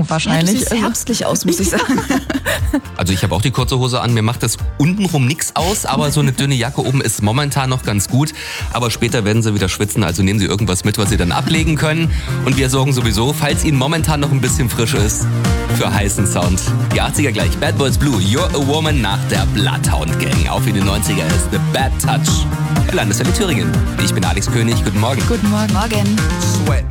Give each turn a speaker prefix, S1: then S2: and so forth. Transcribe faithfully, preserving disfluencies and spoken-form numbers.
S1: Socken wahrscheinlich.
S2: Ja, du siehst herbstlich aus, muss ich sagen.
S3: Also ich habe auch die kurze Hose an, mir macht das untenrum nichts aus, aber so eine dünne Jacke oben ist momentan noch ganz gut. Aber später werden sie wieder schwitzen, also nehmen Sie irgendwas mit, was Sie dann ablegen können. Und wir sorgen sowieso, falls Ihnen momentan noch ein bisschen frisch ist, für heißen Sound. Die achtziger gleich, Bad Boys Blue, You're a Woman nach der Bloodhound Gang. Auf in den neunziger ist The Bad Touch. Landeswelle Thüringen. Ich bin Alex König, guten Morgen.
S1: Guten Morgen.
S2: Morgen.
S4: Sweat.